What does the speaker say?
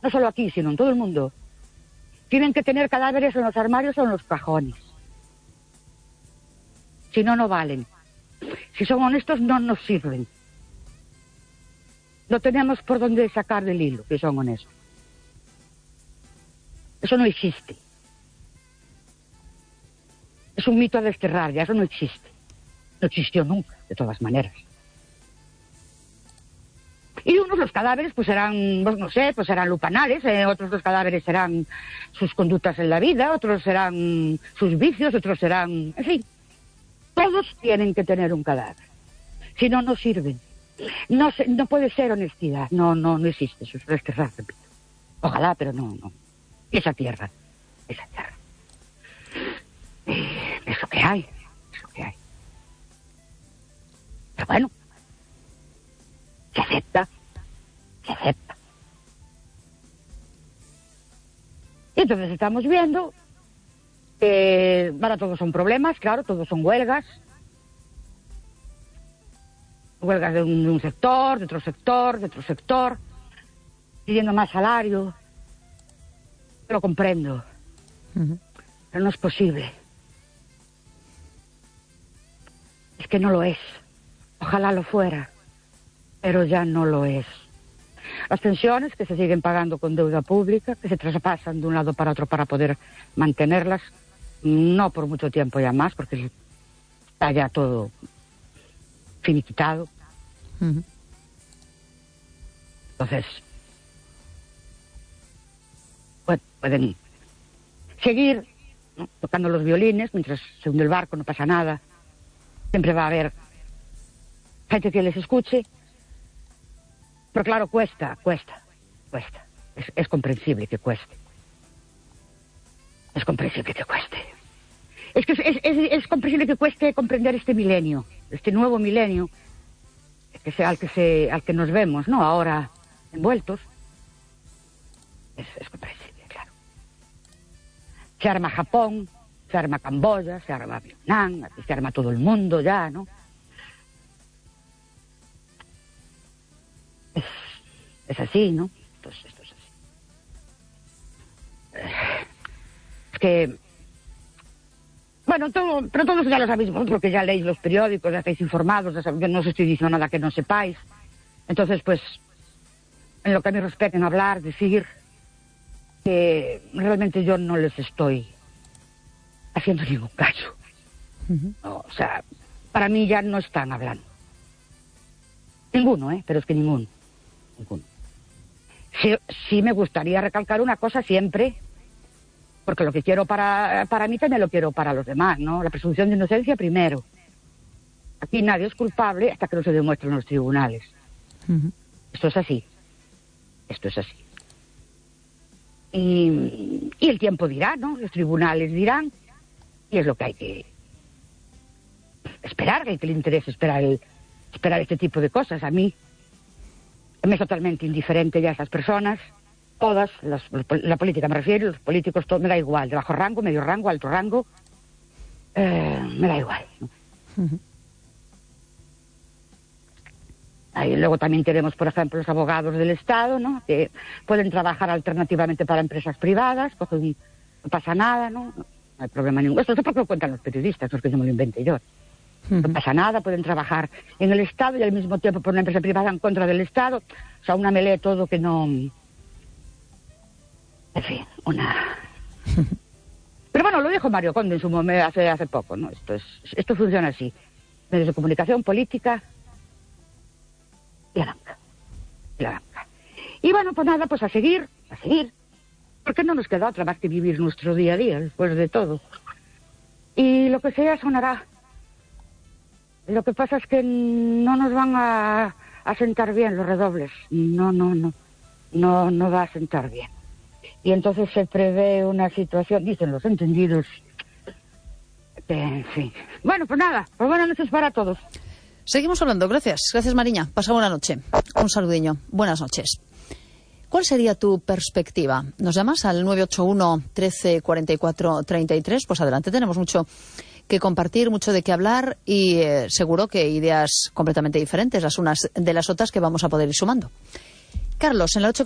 no solo aquí, sino en todo el mundo, tienen que tener cadáveres en los armarios o en los cajones. Si no, no valen. Si son honestos, no nos sirven. No tenemos por dónde sacar del hilo que son honestos. Eso no existe. Es un mito a desterrar, ya eso no existe. No existió nunca, de todas maneras. Y unos los cadáveres pues serán, no sé, pues serán lupanales, otros los cadáveres serán sus conductas en la vida, otros serán sus vicios, otros serán, en fin. Todos tienen que tener un cadáver. Si no, no sirven. No puede ser honestidad. No existe. Eso es desterrar, repito. Ojalá, pero no. Esa tierra. Es lo que hay. Pero bueno, se acepta. Y entonces estamos viendo que ahora todos son problemas, claro, todos son huelgas. Huelgas de un sector, de otro sector, pidiendo más salario. Yo lo comprendo. Pero no es posible. Es que no lo es. Ojalá lo fuera, pero ya no lo es. Las pensiones que se siguen pagando con deuda pública, que se traspasan de un lado para otro para poder mantenerlas, no por mucho tiempo ya más, porque está ya todo finiquitado. Entonces, bueno, pueden seguir, ¿no?, tocando los violines mientras se hunde el barco, no pasa nada. Siempre va a haber gente que les escuche, pero claro, cuesta. Es comprensible que cueste. Es comprensible que cueste. Es comprensible que cueste comprender este milenio, este nuevo milenio al que nos vemos, ¿no?, ahora envueltos. Es comprensible, claro. Se arma Japón, se arma Camboya, se arma Vietnam, aquí se arma todo el mundo ya, ¿no? Es así, ¿no? Esto es así. Es que... Bueno, pero todos ya lo sabéis vosotros, que ya leéis los periódicos, ya estáis informados, yo no os estoy diciendo nada que no sepáis. Entonces, pues, en lo que a mí respecta, en hablar, decir que realmente yo no les estoy haciendo ningún caso. No, o sea, para mí ya no están hablando. Ninguno, pero es que ninguno. Sí me gustaría recalcar una cosa siempre, porque lo que quiero para mí también lo quiero para los demás, ¿no? La presunción de inocencia primero. Aquí nadie es culpable hasta que no se demuestre en los tribunales. Esto es así. Y el tiempo dirá, ¿no? Los tribunales dirán, y es lo que hay que esperar, que le interese esperar este tipo de cosas. A mí me es totalmente indiferente ya esas personas, todas, la política me refiero, los políticos, todo me da igual, de bajo rango, medio rango, alto rango, me da igual, ¿no? Ahí luego también tenemos, por ejemplo, los abogados del Estado, ¿no?, que pueden trabajar alternativamente para empresas privadas, no pasa nada, ¿no? No hay problema ninguno. Esto es porque lo cuentan los periodistas, no es que yo me lo invente yo. No pasa nada, pueden trabajar en el Estado y al mismo tiempo por una empresa privada en contra del Estado. O sea, una melé todo que no... En fin, Pero bueno, lo dijo Mario Conde en su momento hace poco, ¿no? Esto funciona así. Medios de comunicación, política y la banca. Y bueno, pues nada, pues a seguir. Porque no nos queda otra más que vivir nuestro día a día, después de todo. Y lo que sea sonará. Lo que pasa es que no nos van a sentar bien los redobles. No va a sentar bien. Y entonces se prevé una situación, dicen los entendidos, en fin. Bueno, pues nada, pues buenas noches para todos. Seguimos hablando, gracias Mariña, pasa buena noche, un saludiño, buenas noches. ¿Cuál sería tu perspectiva? Nos llamas al 981 13 44 33, pues adelante, tenemos mucho que compartir, mucho de qué hablar y seguro que ideas completamente diferentes las unas de las otras que vamos a poder ir sumando. Carlos, en la 8